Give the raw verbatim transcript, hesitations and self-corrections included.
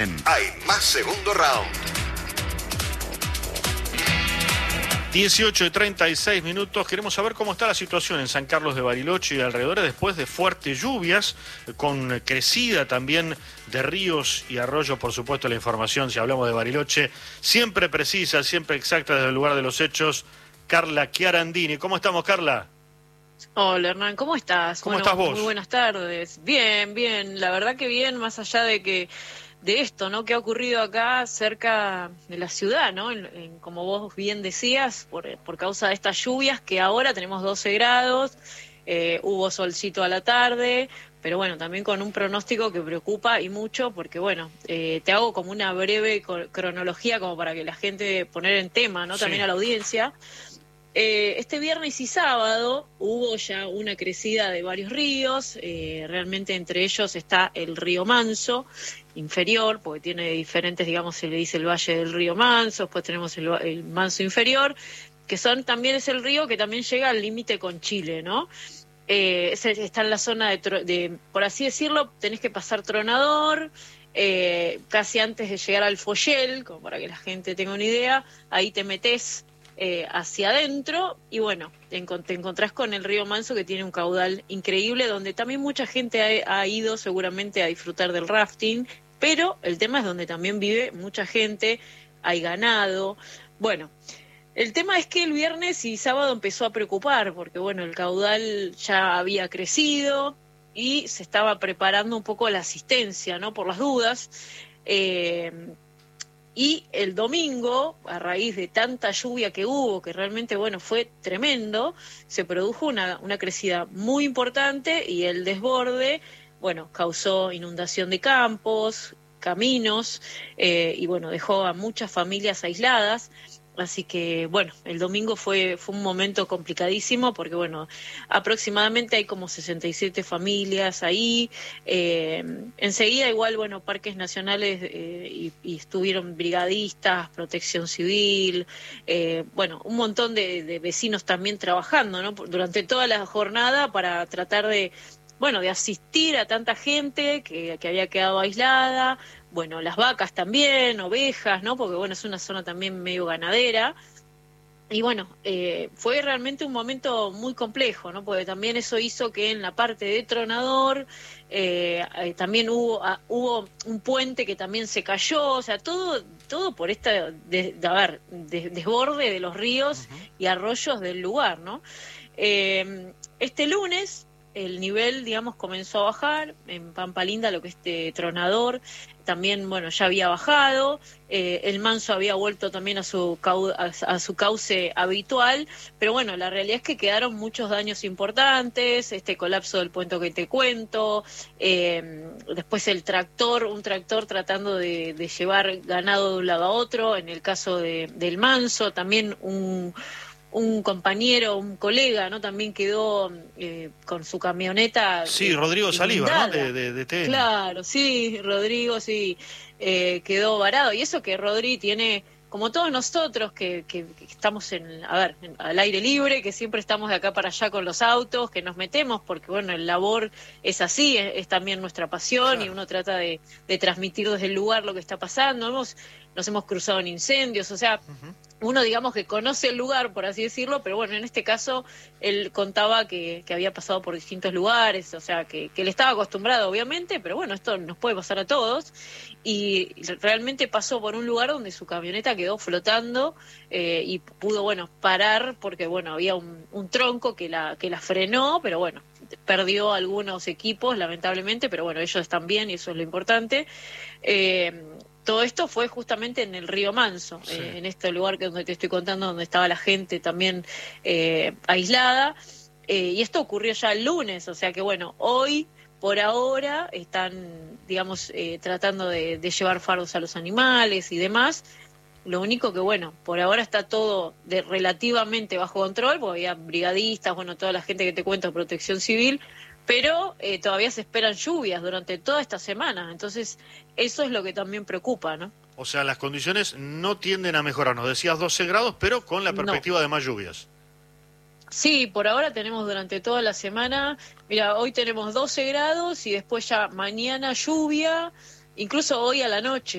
Hay más segundo round. dieciocho y treinta y seis minutos. Queremos saber cómo está la situación en San Carlos de Bariloche y alrededores después de fuertes lluvias, con crecida también de ríos y arroyos. Por supuesto, la información, si hablamos de Bariloche, siempre precisa, siempre exacta desde el lugar de los hechos. Carla Chiarandini. ¿Cómo estamos, Carla? Hola, Hernán, ¿cómo estás? ¿Cómo bueno, estás vos? Muy buenas tardes. Bien, bien, la verdad que bien, más allá de que de esto, ¿no? Que ha ocurrido acá cerca de la ciudad, ¿no? En, en, como vos bien decías, por, por causa de estas lluvias, que ahora tenemos doce grados, eh, hubo solcito a la tarde, pero bueno, también con un pronóstico que preocupa y mucho, porque bueno, eh, te hago como una breve cronología como para que la gente poner en tema, ¿no? Sí. También a la audiencia. Eh, este viernes y sábado hubo ya una crecida de varios ríos, eh, realmente entre ellos está el río Manso, inferior, porque tiene diferentes, digamos, se le dice el Valle del Río Manso, después tenemos el, el Manso inferior, que son también es el río que también llega al límite con Chile, ¿no? Eh, ese, está en la zona de, de, por así decirlo, tenés que pasar Tronador, eh, casi antes de llegar al Foyel, como para que la gente tenga una idea, ahí te metés Eh, hacia adentro y bueno, te, encont te encontrás con el río Manso, que tiene un caudal increíble, donde también mucha gente ha, ha ido seguramente a disfrutar del rafting, pero el tema es donde también vive mucha gente, hay ganado. Bueno, el tema es que el viernes y sábado empezó a preocupar, porque bueno, el caudal ya había crecido y se estaba preparando un poco la asistencia, ¿no? Por las dudas. Eh, Y el domingo, a raíz de tanta lluvia que hubo, que realmente, bueno, fue tremendo, se produjo una, una crecida muy importante y el desborde, bueno, causó inundación de campos, caminos, eh, y bueno, dejó a muchas familias aisladas. Así que, bueno, el domingo fue, fue un momento complicadísimo porque, bueno, aproximadamente hay como sesenta y siete familias ahí. Eh, enseguida, igual, bueno, parques nacionales eh, y, y estuvieron brigadistas, protección civil, eh, bueno, un montón de, de vecinos también trabajando, ¿no? Durante toda la jornada para tratar de, bueno, de asistir a tanta gente que, que había quedado aislada. Bueno, las vacas también, ovejas, ¿no? Porque, bueno, es una zona también medio ganadera. Y, bueno, eh, fue realmente un momento muy complejo, ¿no? Porque también eso hizo que en la parte de Tronador eh, eh, también hubo, ah, hubo un puente que también se cayó, o sea, todo todo por esta, de, de, a ver, de, desborde de los ríos uh-huh. y arroyos del lugar, ¿no? Eh, este lunes el nivel, digamos, comenzó a bajar en Pampa Linda, lo que es este Tronador, también, bueno, ya había bajado, eh, el Manso había vuelto también a su, cau a, a su cauce habitual, pero bueno, la realidad es que quedaron muchos daños importantes, este colapso del puente que te cuento, eh, después el tractor, un tractor tratando de, de llevar ganado de un lado a otro, en el caso de, del Manso, también un... un compañero, un colega, ¿no? También quedó eh, con su camioneta. Sí, eh, Rodrigo Saliva, ¿no? De, de, de T N. Claro, sí, Rodrigo, sí, eh, quedó varado. Y eso que Rodri tiene, como todos nosotros, que, que, que estamos en, a ver, en, al aire libre, que siempre estamos de acá para allá con los autos, que nos metemos, porque bueno, el labor es así, es, es también nuestra pasión, claro. Y uno trata de, de transmitir desde el lugar lo que está pasando. Hemos, nos hemos cruzado en incendios, o sea... Uh-huh. Uno, digamos, que conoce el lugar, por así decirlo, pero bueno, en este caso él contaba que, que había pasado por distintos lugares, o sea, que, que él estaba acostumbrado, obviamente, pero bueno, esto nos puede pasar a todos, y realmente pasó por un lugar donde su camioneta quedó flotando eh, y pudo, bueno, parar, porque bueno, había un, un tronco que la, que la frenó, pero bueno, perdió algunos equipos, lamentablemente, pero bueno, ellos están bien y eso es lo importante. Eh, Todo esto fue justamente en el río Manso, sí. eh, en este lugar que donde te estoy contando, donde estaba la gente también eh, aislada, eh, y esto ocurrió ya el lunes, o sea que bueno, hoy por ahora están, digamos, eh, tratando de, de llevar fardos a los animales y demás. Lo único que, bueno, por ahora está todo de relativamente bajo control, porque había brigadistas, bueno, toda la gente que te cuento, protección civil, pero eh, todavía se esperan lluvias durante toda esta semana, entonces eso es lo que también preocupa, ¿no? O sea, las condiciones no tienden a mejorar, nos decías doce grados, pero con la perspectiva no. de más lluvias. Sí, por ahora tenemos durante toda la semana, mira, hoy tenemos doce grados y después ya mañana lluvia incluso hoy a la noche